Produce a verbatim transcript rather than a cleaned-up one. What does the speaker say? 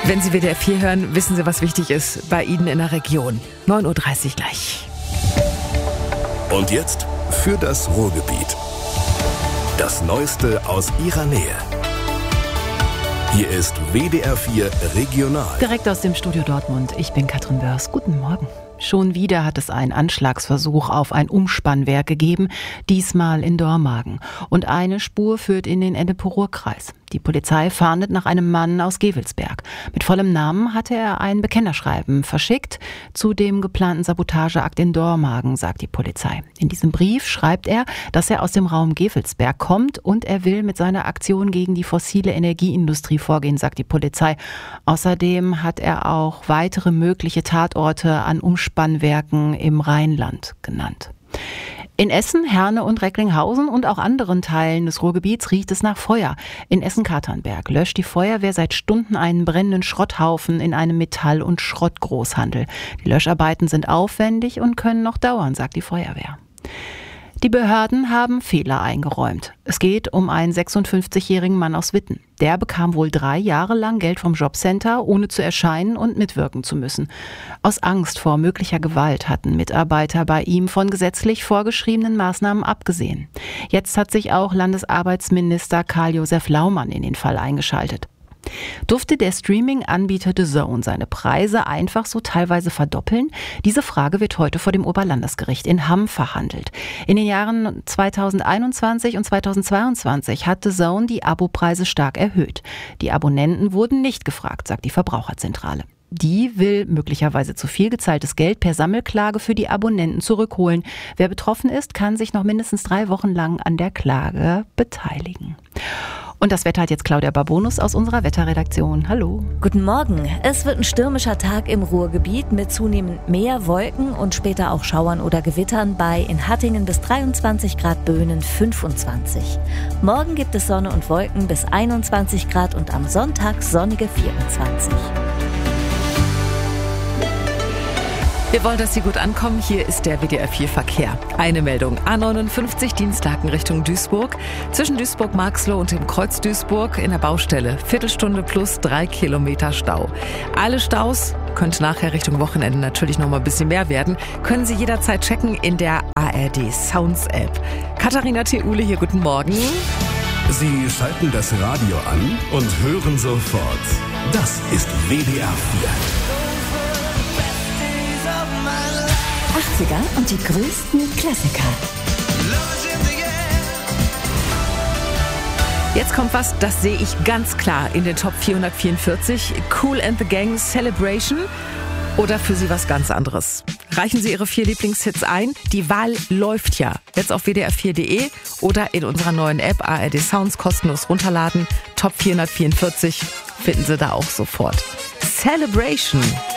Wenn Sie W D R vier hören, wissen Sie, was wichtig ist bei Ihnen in der Region. neun Uhr dreißig gleich. Und jetzt für das Ruhrgebiet. Das Neueste aus Ihrer Nähe. Hier ist W D R vier Regional. Direkt aus dem Studio Dortmund. Ich bin Katrin Börs. Guten Morgen. Schon wieder hat es einen Anschlagsversuch auf ein Umspannwerk gegeben, diesmal in Dormagen. Und eine Spur führt in den Ennepe-Ruhr-Kreis. Die Polizei fahndet nach einem Mann aus Gevelsberg. Mit vollem Namen hatte er ein Bekennerschreiben verschickt zu dem geplanten Sabotageakt in Dormagen, sagt die Polizei. In diesem Brief schreibt er, dass er aus dem Raum Gevelsberg kommt und er will mit seiner Aktion gegen die fossile Energieindustrie vorgehen, sagt die Polizei. Außerdem hat er auch weitere mögliche Tatorte an Umspannwerken im Rheinland genannt. In Essen, Herne und Recklinghausen und auch anderen Teilen des Ruhrgebiets riecht es nach Feuer. In Essen-Katernberg löscht die Feuerwehr seit Stunden einen brennenden Schrotthaufen in einem Metall- und Schrottgroßhandel. Die Löscharbeiten sind aufwendig und können noch dauern, sagt die Feuerwehr. Die Behörden haben Fehler eingeräumt. Es geht um einen sechsundfünfzigjährigen Mann aus Witten. Der bekam wohl drei Jahre lang Geld vom Jobcenter, ohne zu erscheinen und mitwirken zu müssen. Aus Angst vor möglicher Gewalt hatten Mitarbeiter bei ihm von gesetzlich vorgeschriebenen Maßnahmen abgesehen. Jetzt hat sich auch Landesarbeitsminister Karl-Josef Laumann in den Fall eingeschaltet. Durfte der Streaming-Anbieter The Zone seine Preise einfach so teilweise verdoppeln? Diese Frage wird heute vor dem Oberlandesgericht in Hamm verhandelt. In den Jahren zweitausendeinundzwanzig und zweitausendzweiundzwanzig hat The Zone die Abopreise stark erhöht. Die Abonnenten wurden nicht gefragt, sagt die Verbraucherzentrale. Die will möglicherweise zu viel gezahltes Geld per Sammelklage für die Abonnenten zurückholen. Wer betroffen ist, kann sich noch mindestens drei Wochen lang an der Klage beteiligen. Und das Wetter hat jetzt Claudia Barbonus aus unserer Wetterredaktion. Hallo. Guten Morgen. Es wird ein stürmischer Tag im Ruhrgebiet mit zunehmend mehr Wolken und später auch Schauern oder Gewittern bei in Hattingen bis dreiundzwanzig Grad, Böhnen fünfundzwanzig. Morgen gibt es Sonne und Wolken bis einundzwanzig Grad und am Sonntag sonnige vierundzwanzig. Wir wollen, dass Sie gut ankommen. Hier ist der W D R vier Verkehr. Eine Meldung. A neunundfünfzig Dienstag in Richtung Duisburg. Zwischen Duisburg-Marxloh und dem Kreuz Duisburg in der Baustelle. Viertelstunde plus drei Kilometer Stau. Alle Staus, könnte nachher Richtung Wochenende natürlich noch mal ein bisschen mehr werden, können Sie jederzeit checken in der A R D Sounds App. Katharina Theule hier, guten Morgen. Sie schalten das Radio an und hören sofort. Das ist W D R vier. achtziger und die größten Klassiker. Jetzt kommt was, das sehe ich ganz klar in den Top vierhundertvierundvierzig. Kool and the Gang, Celebration oder für Sie was ganz anderes. Reichen Sie Ihre vier Lieblingshits ein. Die Wahl läuft ja. Jetzt auf W D R vier Punkt de oder in unserer neuen App A R D Sounds kostenlos runterladen. Top vierhundertvierundvierzig finden Sie da auch sofort. Celebration.